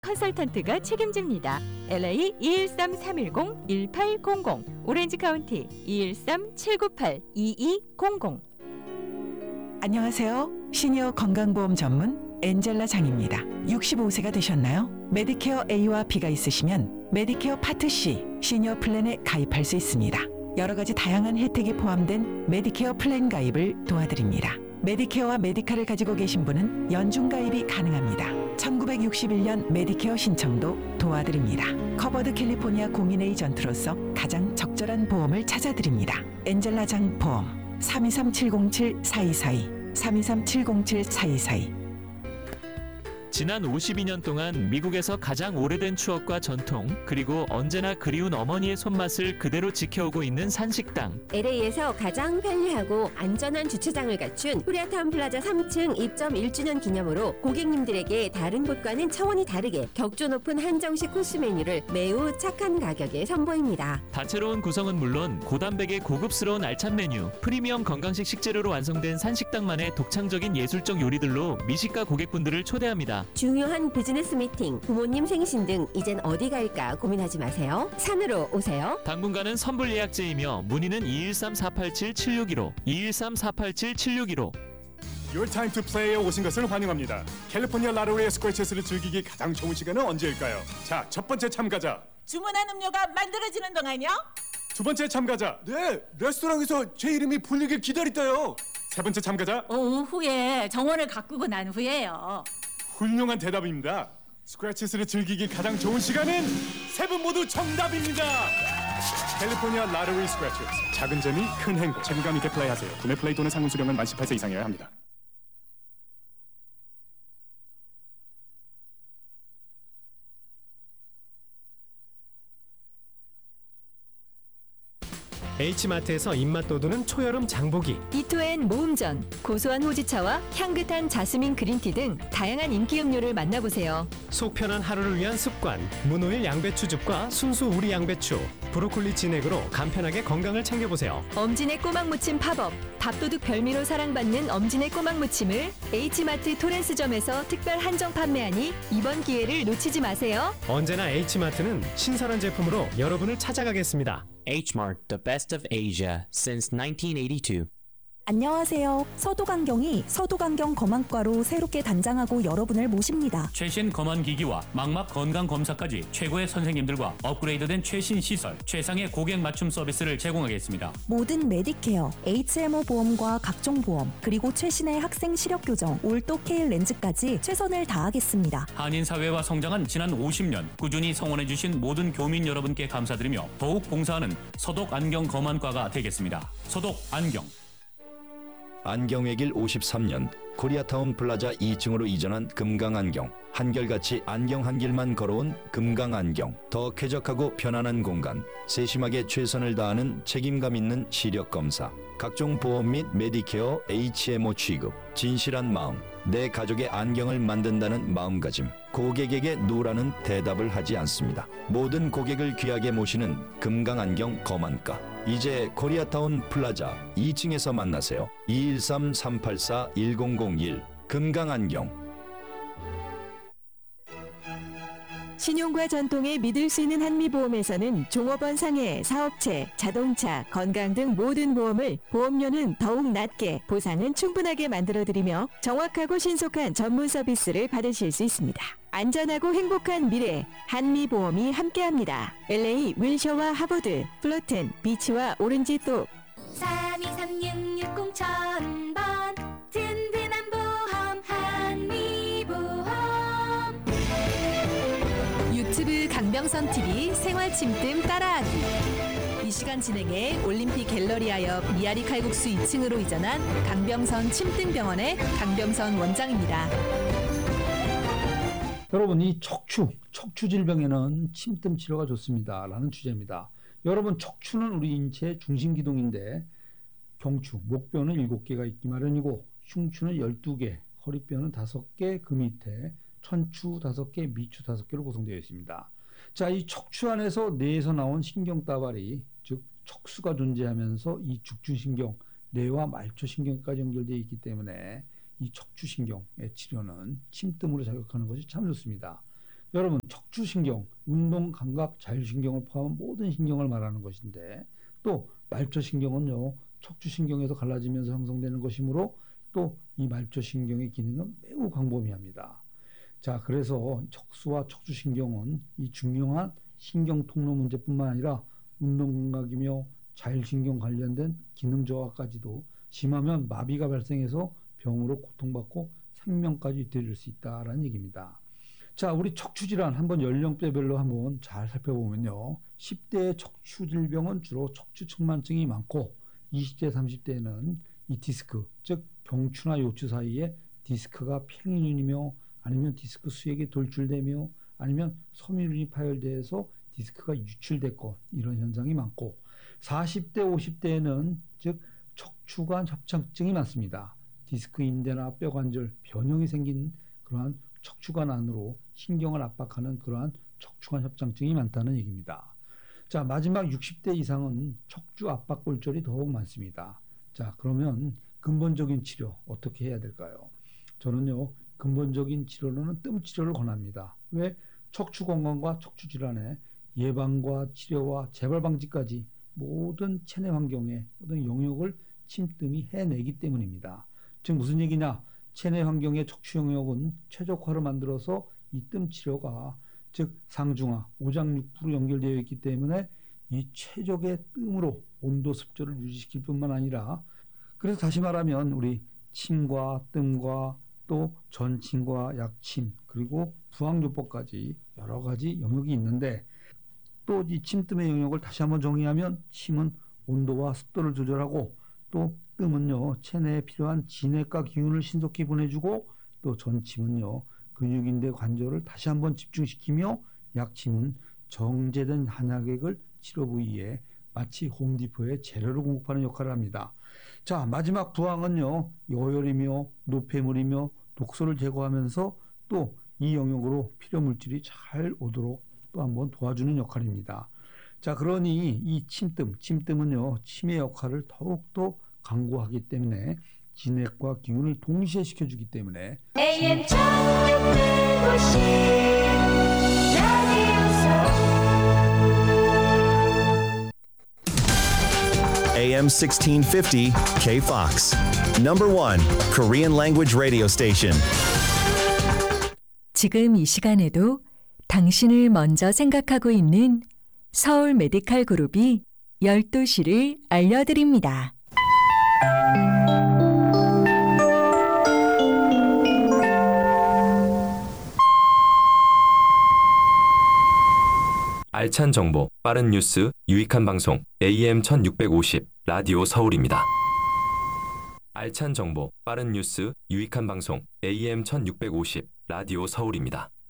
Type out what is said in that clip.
컨설턴트가 책임집니다. LA 213-310-1800 오렌지 카운티 213-798-2200. 안녕하세요. 시니어 건강보험 전문 엔젤라 장입니다. 65세가 되셨나요? 메디케어 A와 B가 있으시면 메디케어 파트 C 시니어 플랜에 가입할 수 있습니다. 여러 가지 다양한 혜택이 포함된 메디케어 플랜 가입을 도와드립니다. 메디케어와 메디카를 가지고 계신 분은 연중 가입이 가능합니다. 1961년 메디케어 신청도 도와드립니다. 커버드 캘리포니아 공인 에이전트로서 가장 적절한 보험을 찾아드립니다. 엔젤라장 보험 323-707-4242 323-707-4242. 지난 52년 동안 미국에서 가장 오래된 추억과 전통, 그리고 언제나 그리운 어머니의 손맛을 그대로 지켜오고 있는 산식당. LA에서 가장 편리하고 안전한 주차장을 갖춘 코리아타운 플라자 3층 입점 1주년 기념으로 고객님들에게 다른 곳과는 차원이 다르게 격조 높은 한정식 코스 메뉴를 매우 착한 가격에 선보입니다. 다채로운 구성은 물론 고단백의 고급스러운 알찬 메뉴, 프리미엄 건강식 식재료로 완성된 산식당만의 독창적인 예술적 요리들로 미식가 고객분들을 초대합니다. 중요한 비즈니스 미팅, 부모님 생신 등 이젠 어디 갈까 고민하지 마세요. 산으로 오세요. 당분간은 선불 예약제이며 문의는 213-487-7615 213-487-7615. Your time to play에 오신 것을 환영합니다. 캘리포니아 라로레의 스크래치스를 즐기기 가장 좋은 시간은 언제일까요? 자, 첫 번째 참가자. 주문한 음료가 만들어지는 동안요? 두 번째 참가자. 네, 레스토랑에서 제 이름이 불리길 기다렸대요. 세 번째 참가자. 오후에 정원을 가꾸고 난 후에요. 훌륭한 대답입니다. 스크래치스를 즐기기 가장 좋은 시간은 세 분 모두 정답입니다. 캘리포니아 라로리 스크래치스. 작은 재미, 큰 행복. 책임감 있게 플레이하세요. 구매 플레이 또는 상품 수령은 만 18세 이상이어야 합니다. H마트에서 입맛 돋우는 초여름 장보기, 이토엔 모음전, 고소한 호지차와 향긋한 자스민 그린티 등 다양한 인기 음료를 만나보세요. 속 편한 하루를 위한 습관, 무노일 양배추즙과 순수 우리 양배추, 브로콜리 진액으로 간편하게 건강을 챙겨보세요. 엄진의 꼬막 무침 팝업, 밥도둑 별미로 사랑받는 엄진의 꼬막 무침을 H마트 토렌스점에서 특별 한정 판매하니 이번 기회를 놓치지 마세요. 언제나 H마트는 신선한 제품으로 여러분을 찾아가겠습니다. H-Mart, the best of Asia since 1982. 안녕하세요. 서도강경이 서도강경 검안과로 새롭게 단장하고 여러분을 모십니다. 최신 검안 기기와 망막 건강 검사까지 최고의 선생님들과 업그레이드된 최신 시설, 최상의 고객 맞춤 서비스를 제공하겠습니다. 모든 메디케어, HMO 보험과 각종 보험, 그리고 최신의 학생 시력 교정, 올도 케일 렌즈까지 최선을 다하겠습니다. 한인 사회와 성장한 지난 50년 꾸준히 성원해주신 모든 교민 여러분께 감사드리며 더욱 봉사하는 서독 안경 검안과가 되겠습니다. 서독 안경. 안경의 길 53년 코리아타운 플라자 2층으로 이전한 금강안경. 한결같이 안경 한 길만 걸어온 금강안경. 더 쾌적하고 편안한 공간, 세심하게 최선을 다하는 책임감 있는 시력 검사, 각종 보험 및 메디케어 HMO 취급, 진실한 마음, 내 가족의 안경을 만든다는 마음가짐. 고객에게 노라는 대답을 하지 않습니다. 모든 고객을 귀하게 모시는 금강안경 검안과. 이제 코리아타운 플라자 2층에서 만나세요. 213-384-1001 금강안경. 신용과 전통에 믿을 수 있는 한미보험에서는 종업원 상해, 사업체, 자동차, 건강 등 모든 보험을 보험료는 더욱 낮게, 보상은 충분하게 만들어드리며 정확하고 신속한 전문 서비스를 받으실 수 있습니다. 안전하고 행복한 미래, 한미보험이 함께합니다. LA 윌셔와 하버드, 플러튼, 비치와 오렌지 또 323660,000번 든든한 보험 한미보험. 유튜브 강병선 TV 생활 침뜸 따라하기. 이 시간 진행해 올림픽 갤러리하여 미아리 칼국수 2층으로 이전한 강병선 침뜸병원의 강병선 원장입니다. 여러분, 이 척추 질병에는 침뜸 치료가 좋습니다 라는 주제입니다. 여러분, 척추는 우리 인체의 중심기둥인데 경추, 목뼈는 7개가 있기 마련이고 흉추는 12개, 허리뼈는 5개, 그 밑에 천추 5개, 미추 5개로 구성되어 있습니다. 자, 이 척추 안에서 뇌에서 나온 신경다발이, 즉 척수가 존재하면서 이 죽주신경, 뇌와 말초신경까지 연결되어 있기 때문에 이 척추신경의 치료는 침뜸으로 자극하는 것이 참 좋습니다. 여러분 척추신경, 운동, 감각, 자율신경을 포함한 모든 신경을 말하는 것인데 또 말초신경은요 척추신경에서 갈라지면서 형성되는 것이므로 또 이 말초신경의 기능은 매우 광범위합니다. 자, 그래서 척수와 척추신경은 이 중요한 신경통로 문제뿐만 아니라 운동감각이며 자율신경 관련된 기능 저하까지도 심하면 마비가 발생해서 병으로 고통받고 생명까지 이끌릴 수 있다라는 얘기입니다. 자, 우리 척추질환 한번 연령대별로 한번 잘 살펴보면요. 10대의 척추질병은 주로 척추측만증이 많고 20대, 30대에는 이 디스크, 즉 경추나 요추 사이에 디스크가 팽이눈이며 아니면 디스크 수액이 돌출되며 아니면 섬유륜이 파열돼서 디스크가 유출됐고 이런 현상이 많고 40대, 50대에는 즉 척추관 협착증이 많습니다. 디스크 인대나 뼈관절 변형이 생긴 그러한 척추관 안으로 신경을 압박하는 그러한 척추관 협착증이 많다는 얘기입니다. 자, 마지막 60대 이상은 척추 압박 골절이 더욱 많습니다. 자, 그러면 근본적인 치료 어떻게 해야 될까요? 저는요 근본적인 치료로는 뜸 치료를 권합니다. 왜? 척추 건강과 척추 질환의 예방과 치료와 재발 방지까지 모든 체내 환경의 모든 영역을 침뜸이 해내기 때문입니다. 즉 무슨 얘기냐? 체내 환경의 척추 영역은 최적화를 만들어서 이 뜸 치료가 즉 상중하, 오장육부로 연결되어 있기 때문에 이 최적의 뜸으로 온도 습조를 유지시킬 뿐만 아니라 그래서 다시 말하면 우리 침과 뜸과 또 전침과 약침 그리고 부항요법까지 여러 가지 영역이 있는데 또 이 침뜸의 영역을 다시 한번 정의하면 침은 온도와 습도를 조절하고 또 뜸은요 체내에 필요한 진액과 기운을 신속히 보내주고 또 전침은요 근육인대 관절을 다시 한번 집중시키며 약침은 정제된 한약액을 치료 부위에 마치 홈디포의 재료를 공급하는 역할을 합니다. 자, 마지막 부항은요 요열이며 노폐물이며 독소를 제거하면서 또 이 영역으로 필요 물질이 잘 오도록 또 한번 도와주는 역할입니다. 자, 그러니 이 침뜸은요 침의 역할을 더욱더 강구하기 때문에 진액과 기운을 동시에 시켜주기 때문에 AM 1650 AM 1650 KFOX. Number 1 Korean language radio station. 지금 이 시간에도 당신을 먼저 생각하고 있는 서울 메디칼 그룹이 12시를 알려드립니다. 알찬 정보, 빠른 뉴스, 유익한 방송 AM 1650 라디오 서울입니다. 알찬 정보, 빠른 뉴스, 유익한 방송 AM 1650 라디오 서울입니다.